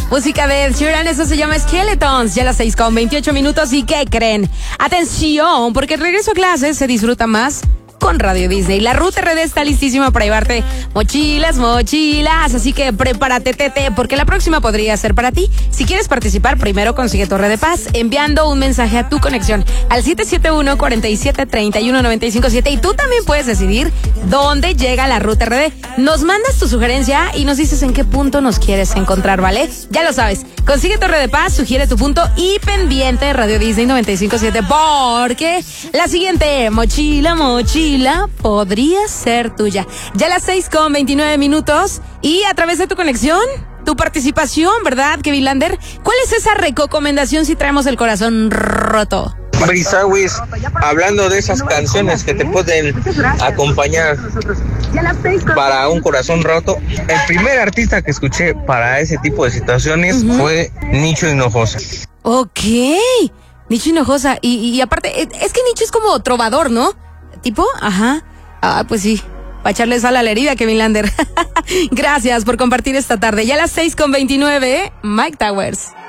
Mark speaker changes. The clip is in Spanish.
Speaker 1: Música de Ed Sheeran, eso se llama Skeletons. Ya a las 6:28 ¿y qué creen? Atención, porque el regreso a clases se disfruta más con Radio Disney. La Ruta RD está listísima para llevarte mochilas, así que prepárate, tete, porque la próxima podría ser para ti. Si quieres participar, primero consigue tu red de paz enviando un mensaje a tu conexión al 771-4731-957 y tú también puedes decidir dónde llega la Ruta RD. Nos mandas tu sugerencia y nos dices en qué punto nos quieres encontrar, ¿vale? Ya lo sabes, consigue tu red de paz, sugiere tu punto y pendiente de Radio Disney 957 porque la siguiente mochila podría ser tuya. Ya a las 6:29 y a través de tu conexión, tu participación, ¿verdad, Kevin Lander? ¿Cuál es esa recomendación si traemos el corazón roto?
Speaker 2: Brisawis, hablando de esas canciones que te pueden acompañar para un corazón roto, el primer artista que escuché para ese tipo de situaciones fue Nicho Hinojosa.
Speaker 1: Ok, Nicho Hinojosa. Y aparte, es que Nicho es como trovador, ¿no? ¿Tipo? Ajá. Ah, pues sí. Para echarle sal a la herida, Kevin Lander. Gracias por compartir esta tarde. Ya a las 6:29, Mike Towers.